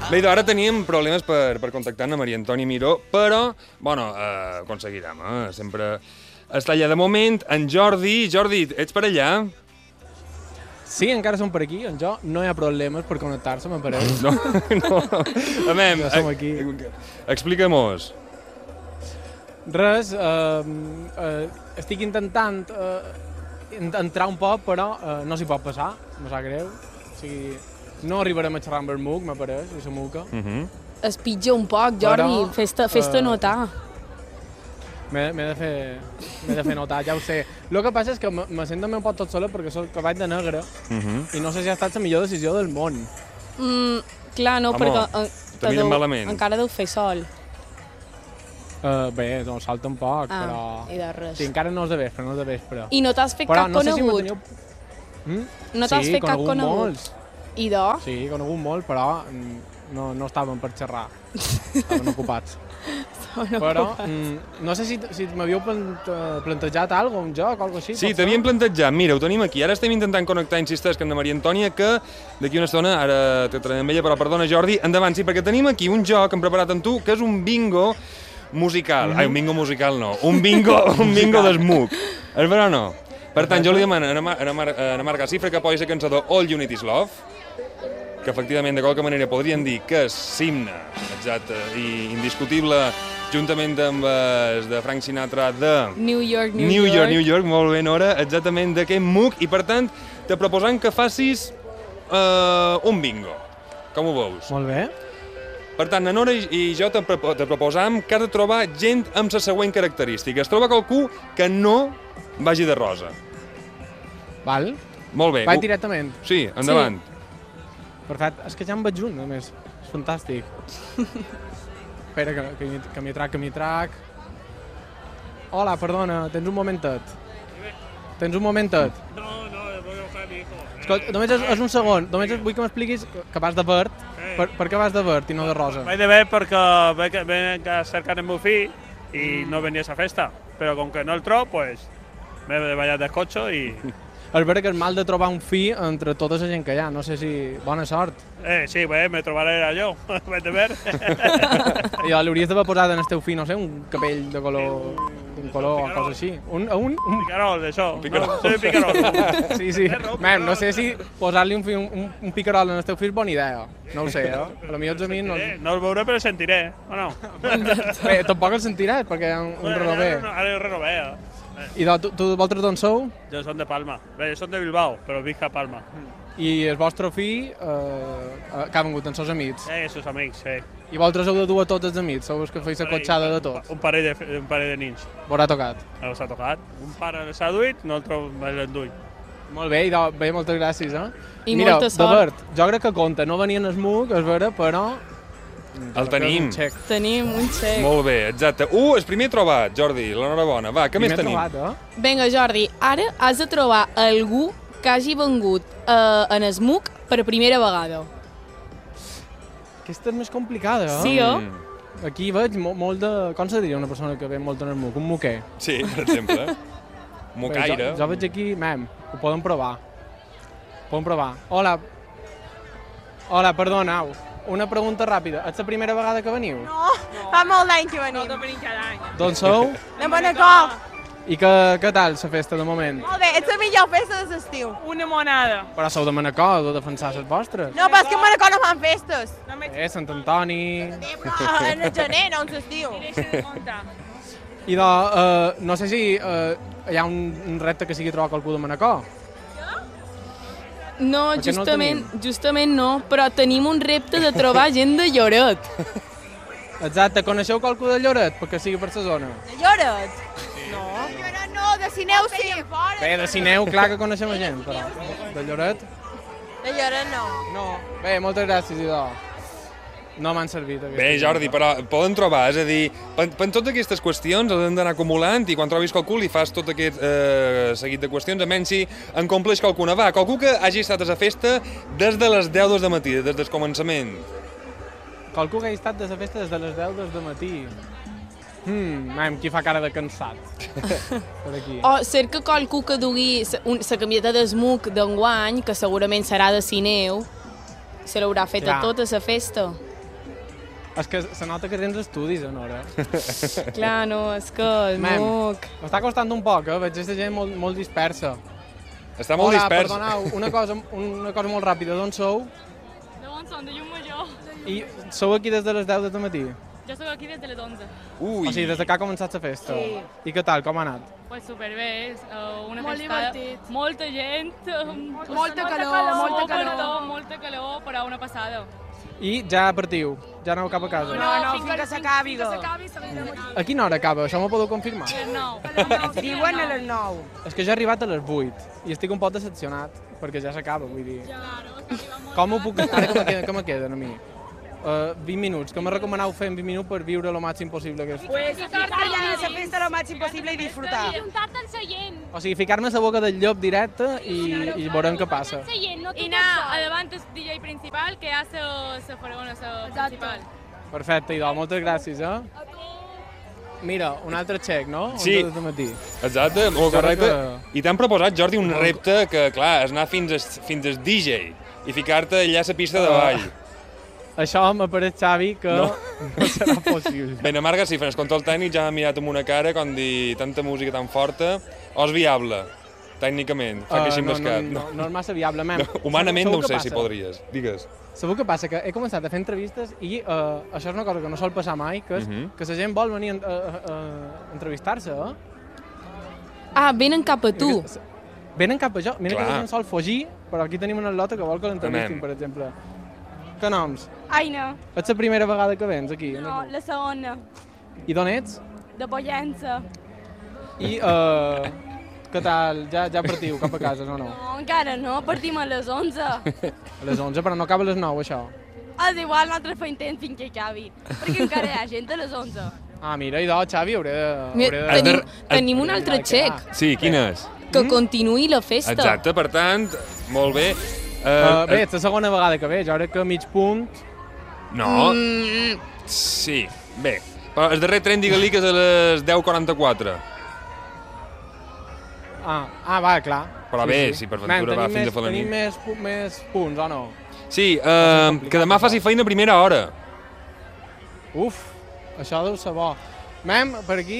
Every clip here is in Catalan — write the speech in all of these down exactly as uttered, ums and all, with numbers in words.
Bé, ara teníem problemes per, per contactar amb Maria Antònia Miró, però, bueno, eh, aconseguirem, eh? Sempre està allà de moment. En Jordi, Jordi, ets per allà? Sí, encara som per aquí, en jo no hi ha problemes per connectar-se, m'apareix. No, no. A veure, ja som aquí. Explica-mos. Res, eh, eh, estic intentant eh, entrar un poc, però eh, no s'hi pot passar, me sap greu. O sigui, no arribarem a xerrar amb el MUC, m'apareix, i la MUCA. Uh -huh. Es pitja un poc, Jordi, fes-te fes uh... notar. M'he de, fer, de fer notar, ja ho sé. El que passa és que me sento també un poc tot sola perquè soc cavall de negre uh -huh. i no sé si ha estat la millor decisió del món. Mm, clar, no, Home, perquè eh, te miren malament. Encara deu fer sol. Uh, bé, doncs salta un poc, ah, però... i de res. Sí, encara no és de vespre, no és de vespre. I no t'has fet però cap no conegut? Si teniu... mm? No t'has sí, fet cap conegut? Molts. I de? Sí, he conegut molt, però no, no estàvem per xerrar. Estaven ocupats. Estaven però ocupats. Mm, no sé si, si m'havíeu plantejat alguna cosa, un joc o alguna cosa així. Sí, t'havíem plantejat. Mira, ho tenim aquí. Ara estem intentant connectar, insisteix, amb la Maria Antònia, que d'aquí una estona, ara te traiem amb ella, però perdona, Jordi, endavant, sí, perquè tenim aquí un joc que hem preparat amb tu, que és un bingo musical. Mm-hmm. Ai, un bingo musical no. Un bingo, un bingo d'esmuc. És vera o no? Per tant, jo li demano a la Marga Cifra que posi la cançó de All You Need Is Love, que efectivament de qualque manera podríem dir que és himne, exacte, i indiscutible, juntament amb els de Frank Sinatra de... New York, New, New York. York, New York, molt bé, Nora, exactament d'aquest MUC, i per tant, te proposant que facis uh, un bingo. Com ho veus? Molt bé. Per tant, la Nora i jo te, te proposam que has de trobar gent amb la següent característica. Es troba qualcú que no vagi de rosa. Val. Molt bé. Vaig directament. Sí, endavant. Sí. Perfecte. És que ja em veig un, a més. És fantàstic. Espera, que, que, que m'hi trac, que m'hi trac. Hola, perdona, tens un momentet? Tens un momentet? No, no, voy a buscar a mi hijo. Escolta, només és, és un segon. Només vull que m'expliquis que vas de verd. Per, per què vas de verd i no de rosa? Vaig de verd perquè venc a cercar el meu fill i no venia a la festa. Però com que no el trobo, pues, m'he de ballar del cotxe i... És vera que és mal de trobar un fi entre tota la gent que hi ha. No sé si... Bona sort. Eh, sí, bé, me trobaré jo. Vaig de verd. I l'hauries d'haver posat en el teu fill, no sé, un capell de color... un color o cosa així. Un, un, un... Picarol, això. Un picarol. No, soy picarol. Sí, sí. Mem, no sé si posar-li un, un, un, un picarol en el teu fill és bona idea. No ho sé, eh? Però millor a mi no... No el veuré, però el sentiré, o no? Bé, tampoc el sentiràs, perquè hi ha un, un renové. Ara ho renové, eh? I de, tu, tu, vosaltres d'on sou? Jo som de Palma. Bé, jo som de Bilbao, però visc a Palma. I el vostre fill, eh, que ha vengut amb seus amics. Eh, sus amics, sí. I vosaltres heu de dur a tots els amics, sou els que feu la cotxada de tots. Un parell de, un parell de nins. Vos ha tocat. Els ha tocat. Un pare s'ha duit, l'altre l'endull. Molt bé, i de, bé, moltes gràcies, eh? I Mira, molta sort. de verd, jo crec que compta, no venia en el MUC, és vera, però... El tenim. Tenim un xec. Molt bé, exacte. Uh, el primer trobat, Jordi, l'enhorabona. Va, què més tenim? Trobat, eh? Vinga, Jordi, ara has de trobar algú que hagi vengut eh, en el MUC per primera vegada. Aquesta és més complicada, eh? Sí, oh? Mm. Aquí veig mo molt de... Com se diria una persona que ve molt en el MUC? Un muquer. Sí, per exemple. Mocaire. Bé, jo, jo veig aquí, mem, ho poden provar. Ho poden provar. Hola. Hola, perdoneu. Una pregunta ràpida. És la primera vegada que veniu? No, fa molt d'any que venim. No, venim cada any. D'on sou? De Manacor. I que, què tal la festa de moment? Molt bé, és la millor festa de l'estiu. Una monada. Però sou de Manacor, heu de defensar les vostres. No, però és que a Manacor no fan festes. Eh, Sant Antoni... En el gener, no en l'estiu. I de, uh, no sé si uh, hi ha un, un repte que sigui trobar qualcú de Manacor. No, Perquè justament no no justament no, però tenim un repte de trobar gent de Lloret. Exacte, coneixeu qualcú de Lloret, perquè sigui per la zona? De Lloret? No. De Lloret no, de Sineu sí. Bé, de Sineu, clar que coneixem gent, però de Lloret? De Lloret no. No. Bé, moltes gràcies, idò. No m'han servit. Bé, Jordi, però poden trobar, és a dir, per, per totes aquestes qüestions els hem d'anar acumulant i quan trobis qualcú li fas tot aquest eh, seguit de qüestions, a menys si en compleix qualcuna. Va, qualcú que hagi estat a la festa des de les deu del matí, des del començament. Qualcú que hagi estat a la festa des de les deu del matí. Hmm, mem, qui fa cara de cansat. Per aquí. O cerca qualcú que dugui la camiseta d'esmuc d'enguany, que segurament serà de Sineu, se l'haurà fet Ja. a tota la festa. És que se nota que tens estudis, eh, Nora? Clar, no, és que el Mem, MOOC... m'està costant un poc, eh? Veig aquesta gent molt, molt dispersa. Està molt Hola, dispers. perdoneu, una cosa, una cosa molt ràpida. D'on sou? D'on són? De Llumajor. I sou aquí des de les deu del matí? Jo soc aquí des de les onze. Ui. O sigui, des de que ha començat la festa. Sí. I què tal, com ha anat? Pues superbé, és uh, una Molt festa... divertit. Molta gent. Molta molta calor, molta per calor. tot, molta calor, però una passada. I ja partiu? Ja aneu cap a casa? No, no, fins que s'acabi. Fins que s'acabi, seguirem aquí. A quina hora acaba? Això m'ho podeu confirmar? A les nou. Diuen a les nou. És que jo he arribat a les vuit i estic un poc decepcionat, perquè ja s'acaba, vull dir... Claro, és que arriba molt... Com ho puc... Ara que me queden, que me queden a mi? Uh, vint minuts. Què me recomaneu fer en vint minuts per viure el màxim possible que és? Pues ficar-te allà a la festa lo màxim possible i disfrutar. Juntar-te al seient. O sigui, ficar-me a la boca del llop directe i, i veurem què passa. I anar a davant del D J principal, que hi ha la faraona, la principal. Perfecte, idò, moltes gràcies, eh? Mira, un altre xec, no? Sí. Un de matí. Exacte, molt Sembla correcte. que- I t'han proposat, Jordi, un repte que, clar, és anar fins, a, fins al D J i ficar-te allà a la pista de ball. Això m'apareix, Xavi, que no, No. no serà possible. Ben amarga, si fes control tècnic ja m'ha mirat amb una cara com dir tanta música tan forta, o és viable, tècnicament, fa que així amb no, el no, cap. no, no és massa viable, mem. No, humanament no Sabeu ho què sé si passa? podries, digues. Sabeu què passa? Que he començat a fer entrevistes i uh, això és una cosa que no sol passar mai, que és Mhm. que la gent vol venir a, a, a entrevistar-se, eh? Ah, venen cap a tu. Venen cap a jo. Mira Clar. que la gent sol fugir, però aquí tenim una lota que vol que l'entrevistin, Anem. per exemple. Que noms? Aina. És la primera vegada que vens aquí? No, la segona. I d'on ets? De Pollença. I uh, què tal? Ja, ja partiu cap a casa, no, no? No, encara no, partim a les onze. A les onze, però no acaba a les nou, això. És igual, nosaltres fem temps fins que acabi. Perquè encara hi ha gent a les onze. Ah, mira, idò, Xavi, hauré de... Mira, Hauré de... tenim, de- tenim un altre xec, Sí, quin és? que continuï la festa. Exacte, per tant, molt bé. Uh, Uh, bé, és la segona vegada que ve, jo crec que mig punt... No, sí, bé. Però el darrer tren, digue-li que és a les deu quaranta-quatre. Ah, ah va, clar. Però bé, si per ventura Man, va tenim fins més, a fer la tenim nit. més, pu- més punts, o no? Sí, uh, que demà faci feina a primera hora. Uf, això deu ser bo. Mem, per aquí?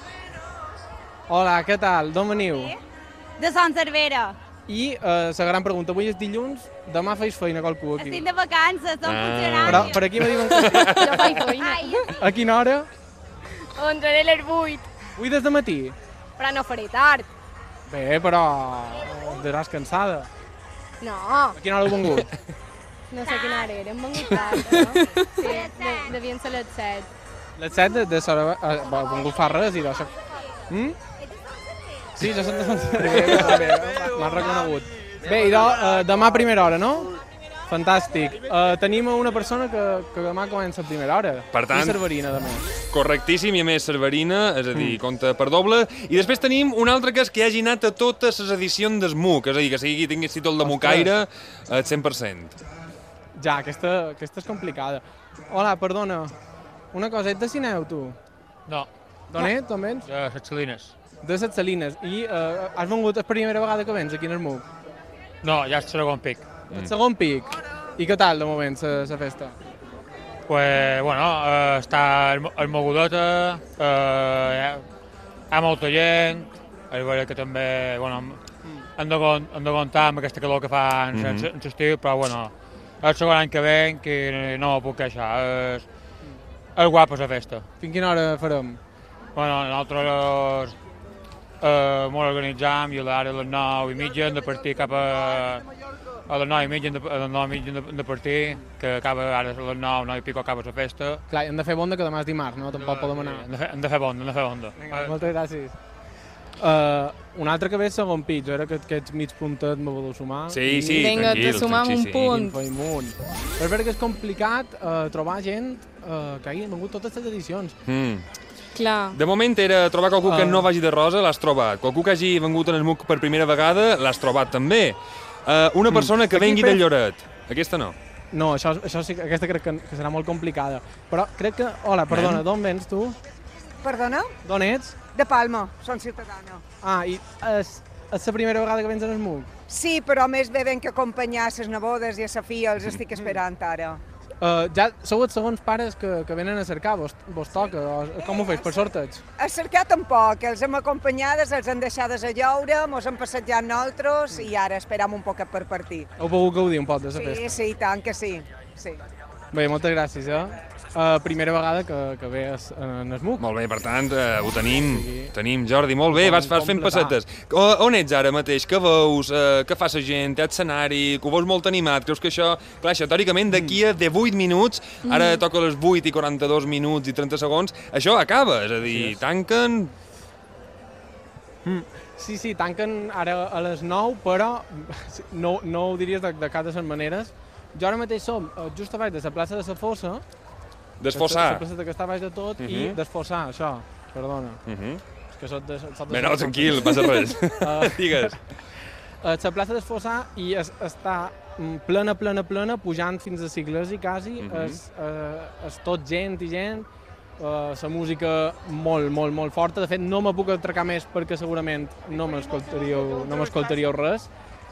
Hola, què tal? D'on veniu? De Sant Cervera. I uh, la gran pregunta, avui és dilluns, demà feis feina qualcú aquí. Estic de vacances, som Ah. funcionaris. Però per aquí me diuen que sí. Jo faig feina. A quina hora? Entraré a les vuit. Avui des de matí? Però no faré tard. Bé, però estaràs cansada. No, A quina hora heu vengut? no sé quina hora era, hem vengut tard, no? Sí, de, devien ser les set. Les set de, de Sara... Uh, heu vengut fa res i d'això... Mm? Sí, jo soc de Sant Cervera, també, m'has reconegut. Bé, i do, uh, demà a primera hora, no? Fantàstic. Uh, tenim una persona que, que demà comença a primera hora. Per tant- I Cerverina, a més. Correctíssim, i a més Cerverina, és a dir, compta per doble. I després tenim un altre que és que hagi anat a totes les edicions d'Smuc, és a dir, que sigui que tingués títol de Mucaire al cent per cent. Ja, aquesta, aquesta és complicada. Hola, perdona. Una cosa, ets de Sineu, tu? No, D'on ets, d'on vens? de les Salines. De Set Salines. I uh, has vengut la primera vegada que vens aquí en Smuc? No, ja és el segon pic. El segon pic. I què tal, de moment, la festa? Pues, bueno, eh, està el, el mogudota, eh, hi, ha, hi ha molta gent, és veritat que també, bueno, hem de, con- hem de comptar amb aquesta calor que fa en Mhm. mm -hmm. l'estiu, però bueno, és el segon any que venc i no me puc queixar, és, és guapa la festa. Fins quina hora farem? Bueno, nosaltres eh, molt organitzam i a l'ara a les nou i mitja hem de partir cap a... A les nou i mitja hem de, a les nou i mitja hem de, hem de partir, que acaba ara a les nou, nou i pico acaba la festa. Clar, hem de fer bonda que demà és dimarts, no? Tampoc podem anar. Hem de fer, hem de fer bonda, hem de fer bonda. Vinga, moltes gràcies. Uh, un altre que ve és segon pit, jo crec que aquests mig puntet me voleu sumar. Sí, sí, Vinga, tranquil, te sumam sí, un sí. punt. Info imunt. Però és veritat que és complicat uh, trobar gent uh, que hagi vengut totes les edicions. Mm. Clar. De moment era trobar qualcú que Ah. no vagi de rosa, l'has trobat. Qualcú que hagi vengut en Smuc per primera vegada, l'has trobat també. Uh, una persona que Aquí vengui pe- de Lloret. Aquesta no. No, això, això sí, aquesta crec que, que serà molt complicada. Però crec que... Hola, perdona, Nen. d'on vens tu? Perdona? D'on ets? De Palma, són ciutadana. Ah, i és, és la primera vegada que vens en Smuc? Sí, però més bé ben que acompanyar les nebodes i a sa filla, els estic esperant ara. Uh, ja sou els segons pares que, que venen a cercar, vos, vos toca, o, com ho feu, per sorteig? A cercar tampoc, els hem acompanyades, els hem deixades a lloure, mos hem passejat nosaltres i ara esperam un poquet per partir. Heu pogut gaudir un poc de la Sí, festa? sí, i tant que sí. sí. Bé, moltes gràcies, eh? Uh, primera vegada que, que ve en el M U C. Molt bé, per tant, eh, ho tenim, Sí. tenim, Jordi, molt bé, Com vas, vas fent completar. pessetes. O, on ets ara mateix? Què veus? Eh, què fa la gent? Té escenari? Que ho veus molt animat? Creus que això... Clar, això, teòricament, d'aquí a divuit minuts, ara toca les vuit i quaranta-dos minuts i trenta segons, això acaba, és a dir, tanquen... Sí, sí, tanquen ara a les nou, però no, no ho diries de, de cap de les maneres. Jo ara mateix som eh, just a baix de la plaça de la Fossa, Desfossar. la placeta que està a baix de tot, uh -huh. i desfossar, això, perdona. Uh -huh. És que soc de, soc de Bé, no, tranquil, no passa res. Digues. A la plaça d'Esfossar i es, està mm, plena, plena, plena, pujant fins a Ciclesi, quasi, uh Mhm. -huh. és, eh, és tot gent i gent, eh, la música molt, molt, molt forta. De fet, no me puc atracar més perquè segurament no m'escoltaríeu no m'escoltaríeu res.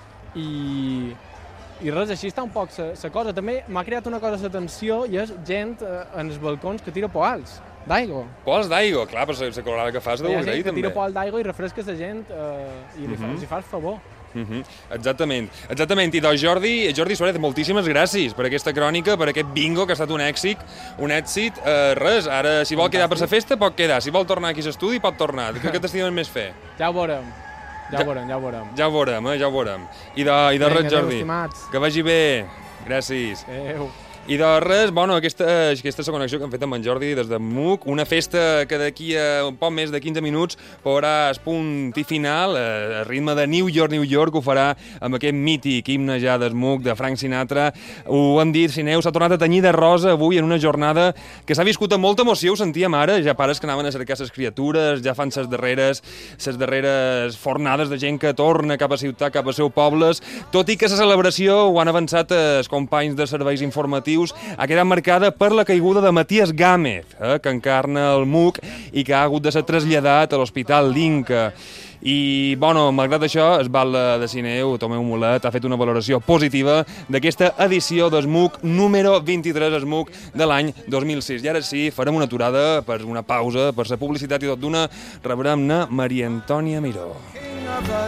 I, I res, així està un poc la cosa. També m'ha creat una cosa l'atenció i és gent eh, en els balcons que tira poals d'aigua. Pols d'aigua, clar, però la colorada que fas Hi ha deus gent ahir, que tira també. poals d'aigua i refresques la gent eh, i li, fa, Mhm. els hi fas favor. Mhm. Exactament, exactament. I doncs Jordi, Jordi Suárez, moltíssimes gràcies per aquesta crònica, per aquest bingo, que ha estat un èxit, un èxit. Eh, res, ara, si vol quedar per la festa, pot quedar. Si vol tornar aquí a l'estudi, pot tornar. Què, què t'estimen més fer? Ja ho veurem. Ja, Ja- ho veurem, ja ho veurem. Ja ho veurem, eh? Ja ho veurem. I de, i de Vinga, res, adéu, Jordi. estimats. Que vagi bé. Gràcies. Adéu. I de res, bueno, aquesta, aquesta és la connexió que hem fet amb en Jordi des de M U C, una festa que d'aquí a un poc més de quinze minuts veurà el punt i final, eh, a ritme de New York, New York, ho farà amb aquest mític himne ja del M U C de Frank Sinatra. Ho hem dit, Sineu, s'ha tornat a tenyir de rosa avui en una jornada que s'ha viscut amb molta emoció, ho sentíem ara, ja pares que anaven a cercar les criatures, ja fan ses darreres, ses darreres fornades de gent que torna cap a ciutat, cap a seus pobles, tot i que la celebració, ho han avançat els companys de serveis informatius, ha quedat marcada per la caiguda de Matías Gámez, eh, que encarna el M U C i que ha hagut de ser traslladat a l'Hospital l'Inca. I, bueno, malgrat això, el batlle de Sineu, Tomeu Mulet, ha fet una valoració positiva d'aquesta edició del M U C número vint-i-tres, el M U C de l'any dos mil sis. I ara sí, farem una aturada per una pausa, per la publicitat i tot d'una, rebrem-ne Maria Antònia Miró.